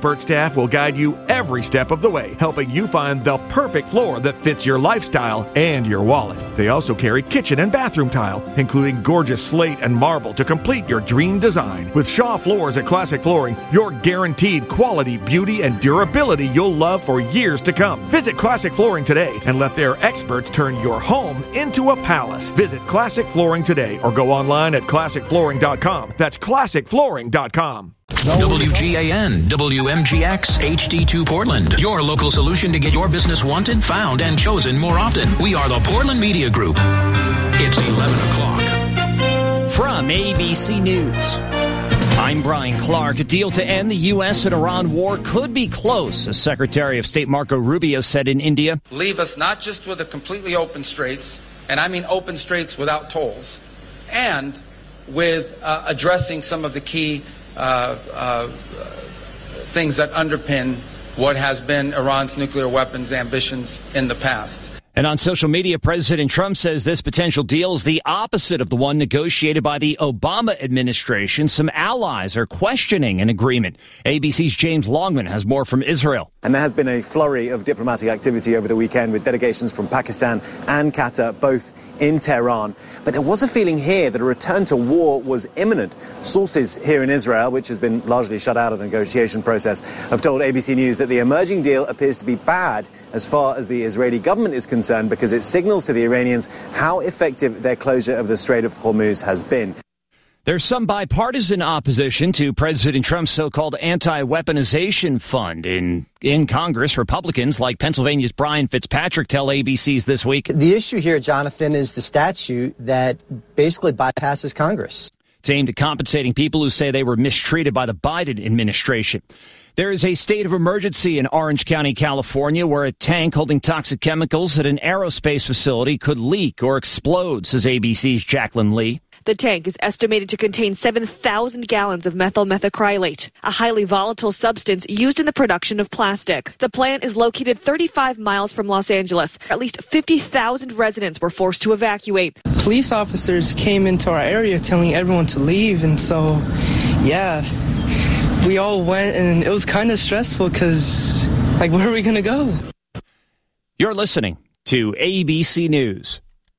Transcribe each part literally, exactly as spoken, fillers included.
expert staff will guide you every step of the way, helping you find the perfect floor that fits your lifestyle and your wallet. They also carry kitchen and bathroom tile, including gorgeous slate and marble to complete your dream design. With Shaw Floors at Classic Flooring, you're guaranteed quality, beauty, and durability you'll love for years to come. Visit Classic Flooring today and let their experts turn your home into a palace. Visit Classic Flooring today or go online at classic flooring dot com. That's classic flooring dot com. W G A N, W M G X, H D two Portland. Your local solution to get your business wanted, found, and chosen more often. We are the Portland Media Group. It's eleven o'clock. From A B C News, I'm Brian Clark. A deal to end the U S and Iran war could be close, as Secretary of State Marco Rubio said in India. Leave us not just with a completely open straits, and I mean open straits without tolls, and with uh, addressing some of the key uh, uh, things that underpin what has been Iran's nuclear weapons ambitions in the past. And on social media, President Trump says this potential deal is the opposite of the one negotiated by the Obama administration. Some allies are questioning an agreement. A B C's James Longman has more from Israel. And there has been a flurry of diplomatic activity over the weekend with delegations from Pakistan and Qatar, both in Tehran. But there was a feeling here that a return to war was imminent. Sources here in Israel, which has been largely shut out of the negotiation process, have told A B C News that the emerging deal appears to be bad as far as the Israeli government is concerned, because it signals to the Iranians how effective their closure of the Strait of Hormuz has been. There's some bipartisan opposition to President Trump's so-called anti-weaponization fund. In in Congress, Republicans like Pennsylvania's Brian Fitzpatrick tell A B C's This Week. The issue here, Jonathan, is the statute that basically bypasses Congress. It's aimed at compensating people who say they were mistreated by the Biden administration. There is a state of emergency in Orange County, California, where a tank holding toxic chemicals at an aerospace facility could leak or explode, says A B C's Jacqueline Lee. The tank is estimated to contain seven thousand gallons of methyl methacrylate, a highly volatile substance used in the production of plastic. The plant is located thirty-five miles from Los Angeles. At least fifty thousand residents were forced to evacuate. Police officers came into our area telling everyone to leave, and so, yeah, we all went, and it was kind of stressful because, like, where are we going to go? You're listening to A B C News.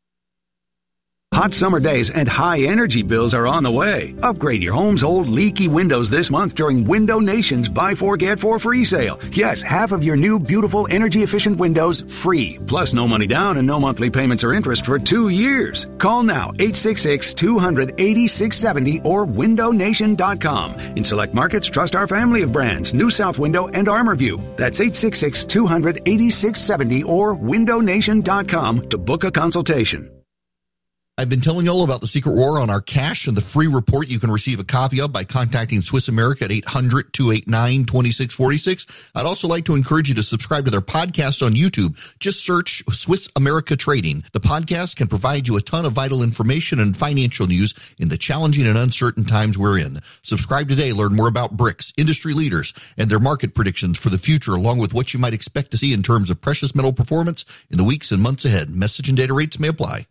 Hot summer days and high energy bills are on the way. Upgrade your home's old leaky windows this month during Window Nation's Buy Four Get Four free sale. Yes, half of your new beautiful energy efficient windows free. Plus no money down and no monthly payments or interest for two years. Call now eight six six, two hundred, eighty-six seventy or window nation dot com. In select markets, trust our family of brands, New South Window and ArmorView. That's eight six six, two hundred, eighty-six seventy or window nation dot com to book a consultation. I've been telling you all about the Secret War on our cash and the free report you can receive a copy of by contacting Swiss America at eight hundred, two eight nine, two six four six. I'd also like to encourage you to subscribe to their podcast on YouTube. Just search Swiss America Trading. The podcast can provide you a ton of vital information and financial news in the challenging and uncertain times we're in. Subscribe today. Learn more about BRICS, industry leaders, and their market predictions for the future, along with what you might expect to see in terms of precious metal performance in the weeks and months ahead. Message and data rates may apply.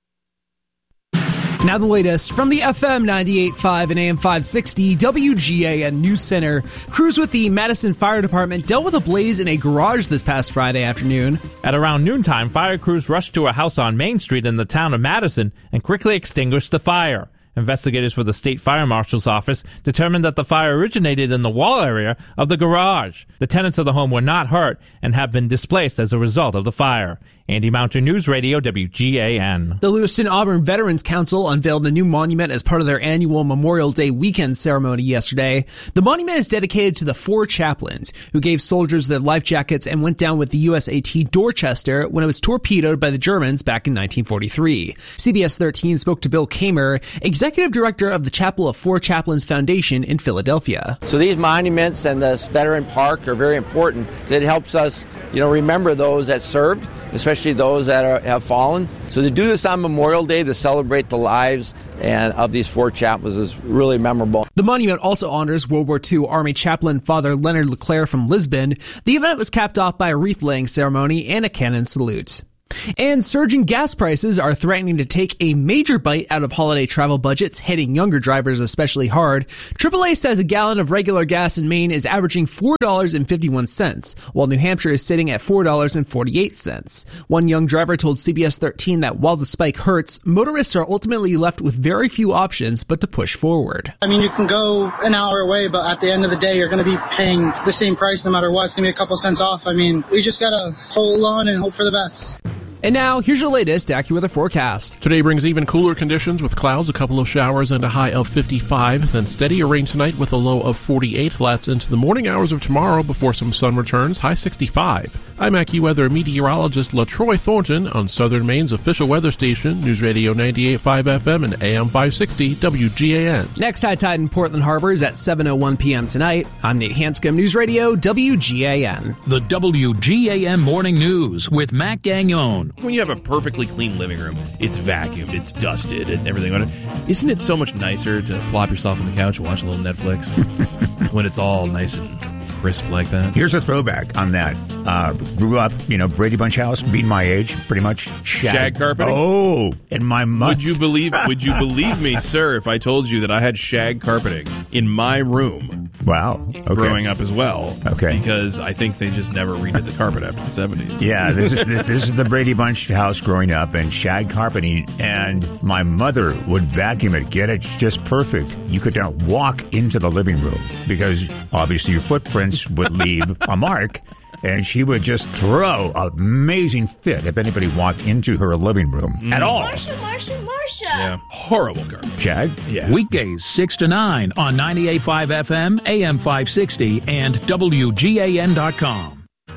Now the latest from the F M ninety-eight point five and A M five sixty W G A N News Center. Crews with the Madison Fire Department dealt with a blaze in a garage this past Friday afternoon. At around noontime, fire crews rushed to a house on Main Street in the town of Madison and quickly extinguished the fire. Investigators for the State Fire Marshal's Office determined that the fire originated in the wall area of the garage. The tenants of the home were not hurt and have been displaced as a result of the fire. Andy Mountain News Radio, W G A N. The Lewiston Auburn Veterans Council unveiled a new monument as part of their annual Memorial Day weekend ceremony yesterday. The monument is dedicated to the four chaplains who gave soldiers their life jackets and went down with the U S A T Dorchester when it was torpedoed by the Germans back in nineteen forty-three. C B S thirteen spoke to Bill Kamer, Executive Director of the Chapel of Four Chaplains Foundation in Philadelphia. So these monuments and this veteran park are very important. It helps us, you know, remember those that served, especially those that are, have fallen. So to do this on Memorial Day to celebrate the lives and of these four chaplains is really memorable. The monument also honors World War Two Army chaplain Father Leonard LeClaire from Lisbon. The event was capped off by a wreath-laying ceremony and a cannon salute. And surging gas prices are threatening to take a major bite out of holiday travel budgets, hitting younger drivers especially hard. triple A says a gallon of regular gas in Maine is averaging four dollars and fifty-one cents, while New Hampshire is sitting at four dollars and forty-eight cents. One young driver told C B S thirteen that while the spike hurts, motorists are ultimately left with very few options but to push forward. I mean, you can go an hour away, but at the end of the day, you're going to be paying the same price no matter what. It's going to be a couple cents off. I mean, we just got to hold on and hope for the best. And now, here's your latest AccuWeather forecast. Today brings even cooler conditions with clouds, a couple of showers, and a high of fifty-five. Then steadier rain tonight with a low of forty-eight. That's into the morning hours of tomorrow before some sun returns, high sixty-five. I'm AccuWeather meteorologist LaTroy Thornton on Southern Maine's official weather station, News Radio ninety-eight point five F M and A M five sixty W G A N. Next high tide in Portland Harbor is at seven oh one p.m. tonight. I'm Nate Hanscom, News Radio W G A N. The W G A N Morning News with Matt Gagnon. When you have a perfectly clean living room, it's vacuumed, it's dusted, and everything on it. Isn't it so much nicer to plop yourself on the couch and watch a little Netflix when it's all nice and crisp like that? Here's a throwback on that. Uh, grew up, you know, Brady Bunch house, being my age, pretty much. Shag, shag carpeting? Oh, and my mother. Would you believe? Would you believe me, sir, if I told you that I had shag carpeting in my room? Wow. Okay. Growing up as well. Okay. Because I think they just never redid the carpet after the seventies. Yeah, this is this is the Brady Bunch house growing up, and shag carpeting, and my mother would vacuum it, get it just perfect. You could not walk into the living room because obviously your footprints would leave a mark. And she would just throw an amazing fit if anybody walked into her living room mm. at all. Marsha, Marsha, Marsha. Yeah, horrible garbage. Shag? Yeah. Weekdays six to nine on ninety-eight point five F M, A M five sixty, and W G A N dot com.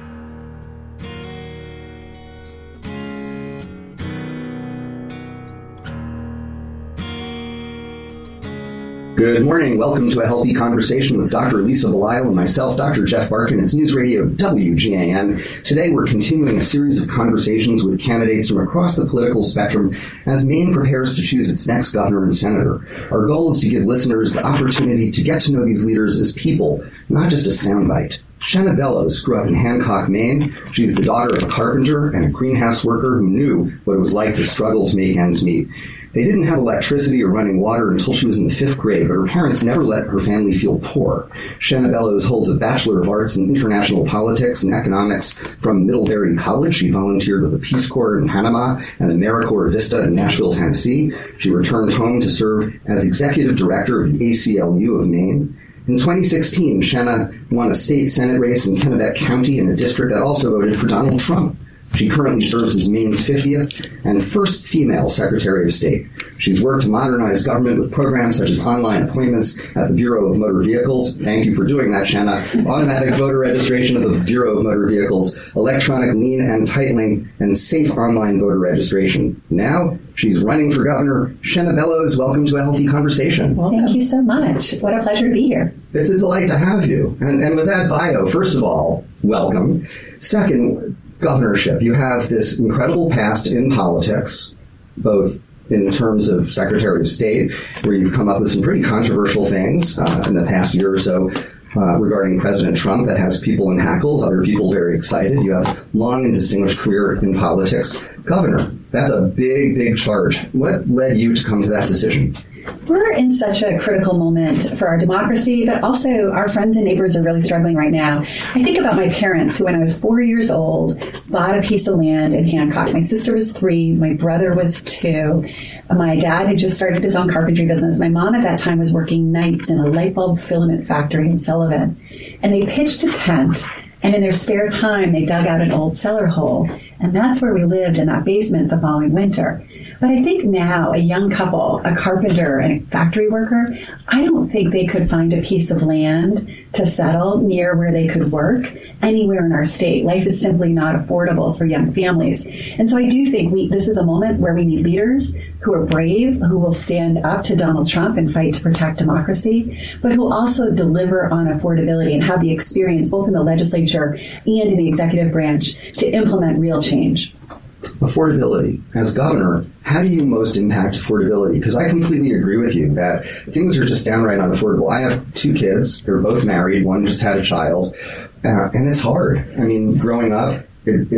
Good morning. Welcome to A Healthy Conversation with Doctor Lisa Belisle and myself, Doctor Jeff Barkin. It's News Radio W G A N. Today we're continuing a series of conversations with candidates from across the political spectrum as Maine prepares to choose its next governor and senator. Our goal is to give listeners the opportunity to get to know these leaders as people, not just a soundbite. Shenna Bellows grew up in Hancock, Maine. She's the daughter of a carpenter and a greenhouse worker who knew what it was like to struggle to make ends meet. They didn't have electricity or running water until she was in the fifth grade, but her parents never let her family feel poor. Shenna Bellows holds a Bachelor of Arts in International Politics and Economics from Middlebury College. She volunteered with the Peace Corps in Panama and AmeriCorps Vista in Nashville, Tennessee. She returned home to serve as Executive Director of the A C L U of Maine. In twenty sixteen, Shenna won a state Senate race in Kennebec County in a district that also voted for Donald Trump. She currently serves as Maine's fiftieth and first female Secretary of State. She's worked to modernize government with programs such as online appointments at the Bureau of Motor Vehicles. Thank you for doing that, Shenna. Automatic voter registration of the Bureau of Motor Vehicles, electronic lien and titling, and safe online voter registration. Now, she's running for governor. Shenna Bellows, welcome to A Healthy Conversation. Well, thank you so much. What a pleasure to be here. It's a delight to have you. And, and with that bio, first of all, welcome. Second, governorship. You have this incredible past in politics, both in terms of Secretary of State, where you've come up with some pretty controversial things uh, in the past year or so uh, regarding President Trump that has people in hackles, other people very excited. You have long and distinguished career in politics. Governor, that's a big, big charge. What led you to come to that decision? We're in such a critical moment for our democracy, but also our friends and neighbors are really struggling right now. I think about my parents who, when I was four years old, bought a piece of land in Hancock. My sister was three. My brother was two. My dad had just started his own carpentry business. My mom at that time was working nights in a light bulb filament factory in Sullivan. And they pitched a tent, and in their spare time, they dug out an old cellar hole. And that's where we lived, in that basement, the following winter. But I think now a young couple, a carpenter and a factory worker, I don't think they could find a piece of land to settle near where they could work anywhere in our state. Life is simply not affordable for young families. And so I do think we this is a moment where we need leaders who are brave, who will stand up to Donald Trump and fight to protect democracy, but who will also deliver on affordability and have the experience both in the legislature and in the executive branch to implement real change. Affordability. As governor, how do you most impact affordability? Because I completely agree with you that things are just downright unaffordable. I have two kids. They're both married. One just had a child. Uh, and it's hard. I mean, growing up, it's, it's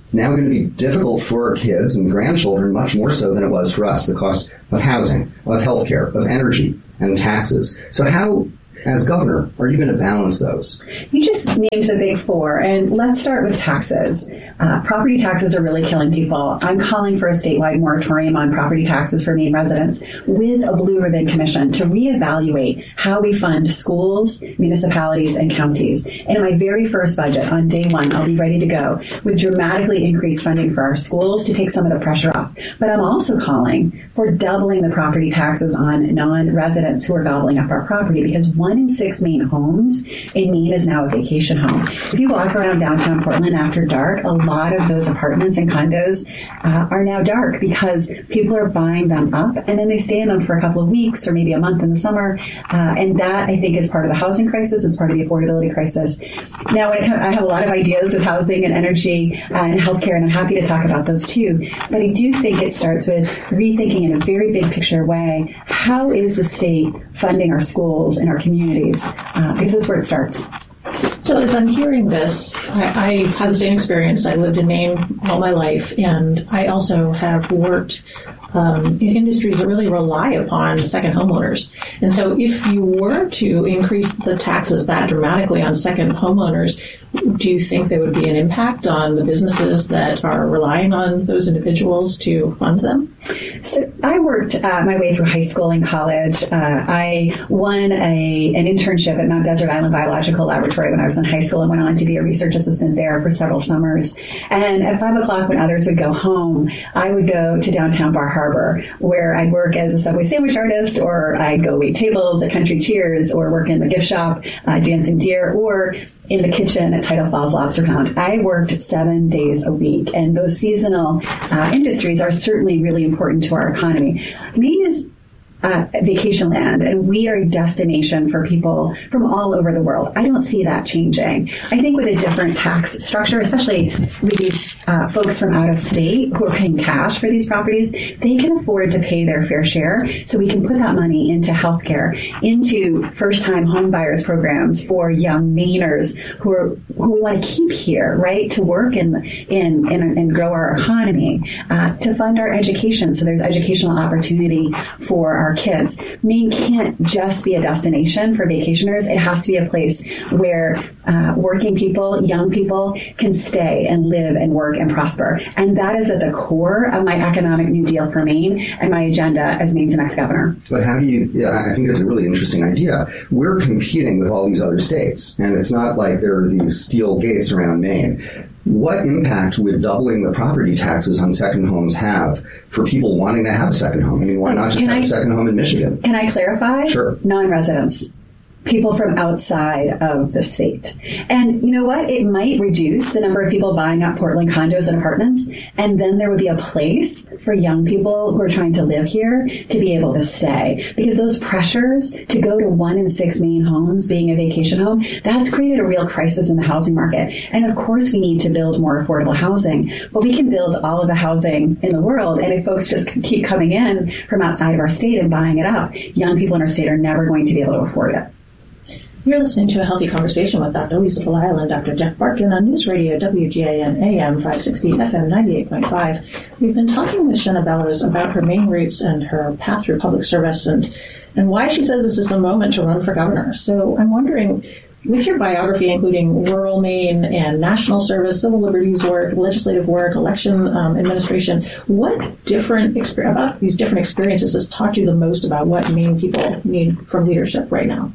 now going to be difficult for kids and grandchildren, much more so than it was for us, the cost of housing, of healthcare, of energy, and taxes. So how, as governor, are you going to balance those? You just named the big four, and let's start with taxes. Uh, property taxes are really killing people. I'm calling for a statewide moratorium on property taxes for Maine residents with a blue ribbon commission to reevaluate how we fund schools, municipalities, and counties. And in my very first budget, on day one, I'll be ready to go with dramatically increased funding for our schools to take some of the pressure off. But I'm also calling for doubling the property taxes on non-residents who are gobbling up our property, because one in six Maine homes in Maine is now a vacation home. If you walk around downtown Portland after dark, a lot of those apartments and condos uh, are now dark because people are buying them up and then they stay in them for a couple of weeks or maybe a month in the summer. Uh, and that, I think, is part of the housing crisis. It's part of the affordability crisis. Now, when it comes, I have a lot of ideas with housing and energy uh, and healthcare, and I'm happy to talk about those too. But I do think it starts with rethinking in a very big picture way, how is the state funding our schools and our communities? Uh, because that's where it starts. So as I'm hearing this, I, I have the same experience. I lived in Maine all my life, and I also have worked um, in industries that really rely upon second homeowners. And so if you were to increase the taxes that dramatically on second homeowners, do you think there would be an impact on the businesses that are relying on those individuals to fund them? So I worked uh, my way through high school and college. Uh, I won a an internship at Mount Desert Island Biological Laboratory when I was in high school and went on to be a research assistant there for several summers. And at five o'clock when others would go home, I would go to downtown Bar Harbor, where I'd work as a Subway sandwich artist, or I'd go wait tables at Country Cheers, or work in the gift shop, uh, Dancing Deer, or in the kitchen at Tidal Falls Lobster Pound. I worked seven days a week, and those seasonal uh, industries are certainly really important to our economy. Maine is uh, vacation land, and we are a destination for people from all over the world. I don't see that changing. I think with a different tax structure, especially with these uh, folks from out of state who are paying cash for these properties, they can afford to pay their fair share, so we can put that money into healthcare, into first-time home buyers programs for young Mainers who are who we want to keep here, right, to work in in, in and grow our economy, uh, to fund our education, so there's educational opportunity for our kids. Maine can't just be a destination for vacationers. It has to be a place where uh, working people, young people, can stay and live and work and prosper. And that is at the core of my economic New Deal for Maine and my agenda as Maine's next governor. But how do you, yeah, I think that's a really interesting idea. We're competing with all these other states, and it's not like there are these steel gates around Maine. What impact would doubling the property taxes on second homes have for people wanting to have a second home? I mean, why not just Can have I, a second home in Michigan? Can I clarify? Sure. Non-residents. People from outside of the state. And you know what? It might reduce the number of people buying up Portland condos and apartments, and then there would be a place for young people who are trying to live here to be able to stay. Because those pressures to go to one in six Maine homes being a vacation home, that's created a real crisis in the housing market. And of course we need to build more affordable housing, but we can build all of the housing in the world, and if folks just keep coming in from outside of our state and buying it up, young people in our state are never going to be able to afford it. You're listening to A Healthy Conversation with Doctor Lisa Belisle and Doctor Jeff Barkin on News Radio W G A N A M five sixty F M ninety-eight point five. We've been talking with Shenna Bellows about her Maine roots and her path through public service and, and why she says this is the moment to run for governor. So I'm wondering, with your biography, including rural Maine and national service, civil liberties work, legislative work, election um, administration, what different exper- about these different experiences has taught you the most about what Maine people need from leadership right now?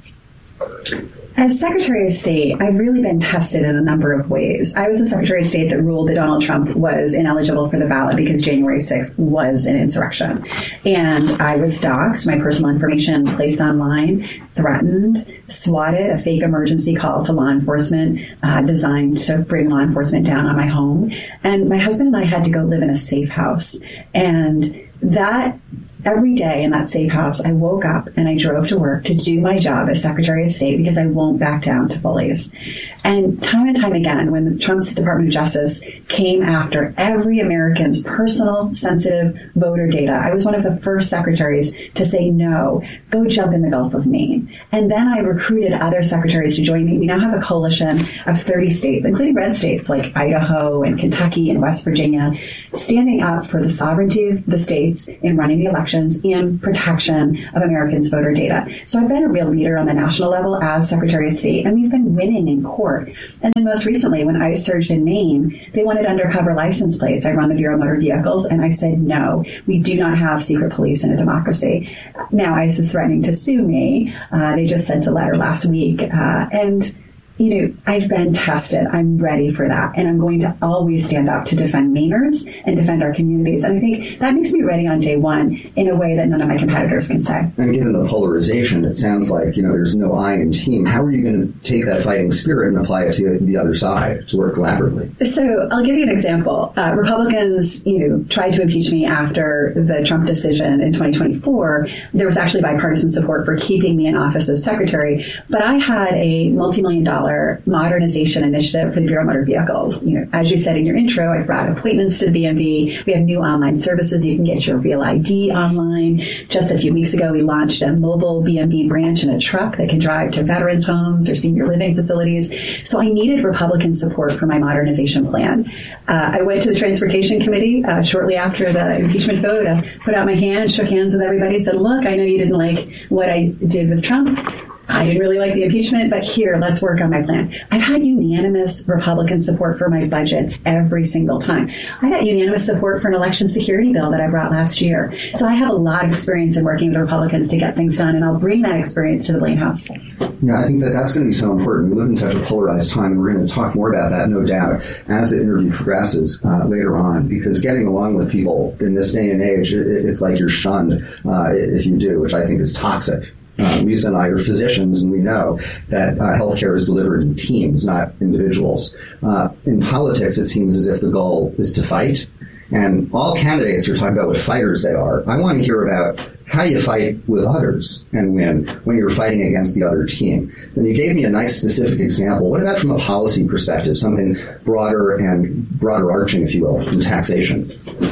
As Secretary of State, I've really been tested in a number of ways. I was the Secretary of State that ruled that Donald Trump was ineligible for the ballot because January sixth was an insurrection. And I was doxxed, my personal information placed online, threatened, swatted, a fake emergency call to law enforcement uh, designed to bring law enforcement down on my home. And my husband and I had to go live in a safe house. And that Every day in that safe house, I woke up and I drove to work to do my job as Secretary of State because I won't back down to bullies. And time and time again, when Trump's Department of Justice came after every American's personal, sensitive voter data, I was one of the first secretaries to say, no, go jump in the Gulf of Maine. And then I recruited other secretaries to join me. We now have a coalition of thirty states, including red states like Idaho and Kentucky and West Virginia, standing up for the sovereignty of the states in running the elections and protection of Americans' voter data. So I've been a real leader on the national level as Secretary of State, and we've been winning in court. And then most recently, when ICE surged in Maine, they wanted undercover license plates. I run the Bureau of Motor Vehicles, and I said, no, we do not have secret police in a democracy. Now ICE is threatening to sue me. Uh, they just sent a letter last week. Uh, and You know, I've been tested. I'm ready for that. And I'm going to always stand up to defend Mainers and defend our communities. And I think that makes me ready on day one in a way that none of my competitors can say. And given the polarization, it sounds like, you know, there's no I in team. How are you going to take that fighting spirit and apply it to the other side to work collaboratively? So I'll give you an example. Uh, Republicans, you know, tried to impeach me after the Trump decision in twenty twenty-four. There was actually bipartisan support for keeping me in office as secretary. But I had a multi-million dollar modernization initiative for the Bureau of Motor Vehicles. You know, as you said in your intro, I brought appointments to the B M V. We have new online services. You can get your Real I D online. Just a few weeks ago, we launched a mobile B M V branch in a truck that can drive to veterans' homes or senior living facilities. So I needed Republican support for my modernization plan. Uh, I went to the Transportation Committee uh, shortly after the impeachment vote. I put out my hand, shook hands with everybody, said, look, I know you didn't like what I did with Trump. I didn't really like the impeachment, but here, let's work on my plan. I've had unanimous Republican support for my budgets every single time. I got unanimous support for an election security bill that I brought last year. So I have a lot of experience in working with Republicans to get things done, and I'll bring that experience to the Blaine House. Yeah, I think that that's going to be so important. We live in such a polarized time, and we're going to talk more about that, no doubt, as the interview progresses uh, later on, because getting along with people in this day and age, it, it's like you're shunned uh, if you do, which I think is toxic. Uh, Lisa and I are physicians, and we know that uh, healthcare is delivered in teams, not individuals. Uh, in politics, it seems as if the goal is to fight, and all candidates are talking about what fighters they are. I want to hear about how you fight with others and win when you're fighting against the other team. Then you gave me a nice specific example. What about from a policy perspective, something broader and broader arching, if you will, from taxation?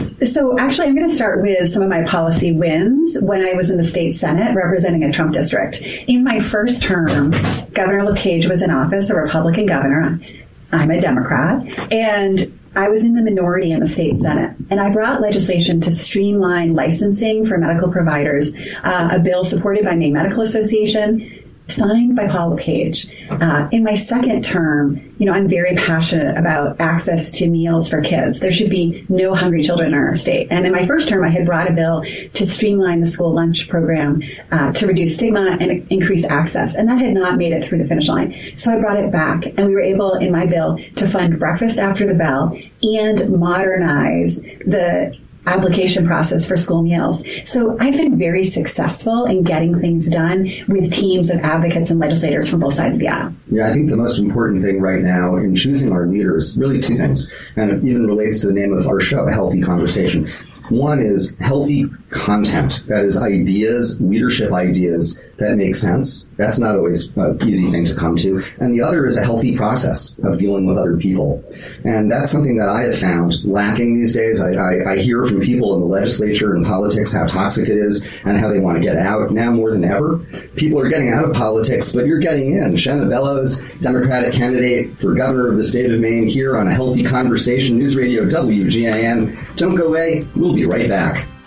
So actually, I'm going to start with some of my policy wins when I was in the state Senate representing a Trump district. In my first term, Governor LePage was in office, a Republican governor. I'm a Democrat. And I was in the minority in the state Senate, and I brought legislation to streamline licensing for medical providers, uh, a bill supported by Maine Medical Association, signed by Paul LePage. Uh, in my second term, you know, I'm very passionate about access to meals for kids. There should be no hungry children in our state. And in my first term, I had brought a bill to streamline the school lunch program uh, to reduce stigma and increase access. And that had not made it through the finish line. So I brought it back, and we were able, in my bill, to fund breakfast after the bell and modernize the application process for school meals. So I've been very successful in getting things done with teams of advocates and legislators from both sides of the aisle. Yeah, I think the most important thing right now in choosing our leaders, really two things, and it even relates to the name of our show, A Healthy Conversation. One is healthy content, that is ideas, leadership ideas that make sense. That's not always an easy thing to come to. And the other is a healthy process of dealing with other people. And that's something that I have found lacking these days. I, I, I hear from people in the legislature and politics how toxic it is and how they want to get out. Now more than ever, people are getting out of politics, but you're getting in. Shanna Bellows, Democratic candidate for governor of the state of Maine, here on A Healthy Conversation, News Radio W G A N. Don't go away. We'll be right back.